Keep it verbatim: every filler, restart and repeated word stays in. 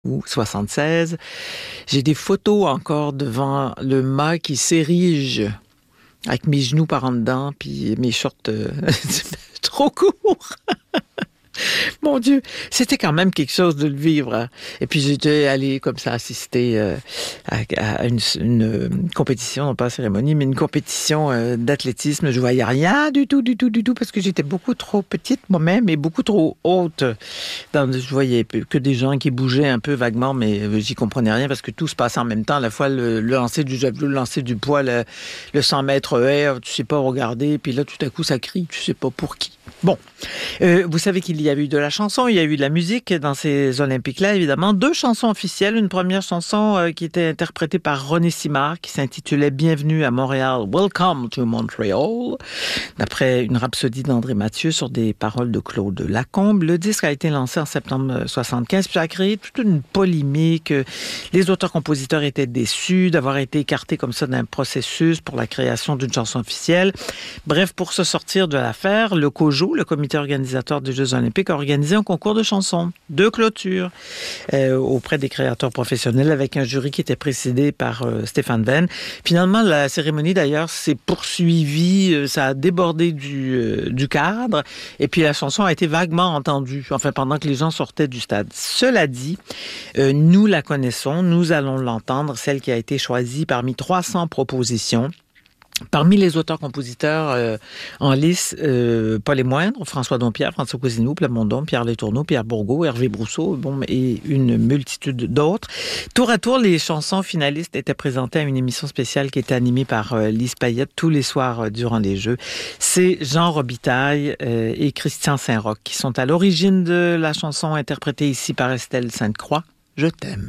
ou soixante-seize. J'ai des photos encore devant le mât qui s'érige avec mes genoux par en dedans, puis mes shorts euh, trop courts. Mon Dieu, c'était quand même quelque chose de le vivre. Hein. Et puis j'étais allée comme ça assister euh, à, à une, une compétition, non pas cérémonie, mais une compétition euh, d'athlétisme. Je voyais rien du tout, du tout, du tout, parce que j'étais beaucoup trop petite moi-même et beaucoup trop haute. Dans, je voyais que des gens qui bougeaient un peu vaguement, mais j'y comprenais rien parce que tout se passait en même temps. À la fois le, le lancer du javelot, le lancer du poids, le, le cent mètres air, tu sais pas regarder, puis là tout à coup ça crie, tu sais pas pour qui. Bon, euh, vous savez qu'il y a eu de la chanson, il y a eu de la musique dans ces Olympiques-là, évidemment. Deux chansons officielles. Une première chanson euh, qui était interprétée par René Simard, qui s'intitulait « Bienvenue à Montréal, Welcome to Montreal », d'après une rhapsodie d'André Mathieu sur des paroles de Claude Lacombe. Le disque a été lancé en septembre soixante-quinze, puis ça a créé toute une polémique. Les auteurs-compositeurs étaient déçus d'avoir été écartés comme ça d'un processus pour la création d'une chanson officielle. Bref, pour se sortir de l'affaire, le COJO, le comité organisateur des Jeux olympiques, a organisé un concours de chansons de clôture euh, auprès des créateurs professionnels avec un jury qui était présidé par euh, Stéphane Venn. Finalement, la cérémonie, d'ailleurs, s'est poursuivie, euh, ça a débordé du, euh, du cadre, et puis la chanson a été vaguement entendue, enfin, pendant que les gens sortaient du stade. Cela dit, euh, nous la connaissons, nous allons l'entendre, celle qui a été choisie parmi trois cents propositions. Parmi les auteurs-compositeurs euh, en lice, euh, pas les moindres, François Dompierre, François Cousineau, Plamondon, Pierre Letourneau, Pierre Bourgault, Hervé Brousseau, bon, et une multitude d'autres. Tour à tour, les chansons finalistes étaient présentées à une émission spéciale qui était animée par euh, Lise Payette tous les soirs euh, durant les Jeux. C'est Jean Robitaille euh, et Christian Saint-Roch qui sont à l'origine de la chanson interprétée ici par Estelle Sainte-Croix, « Je t'aime ».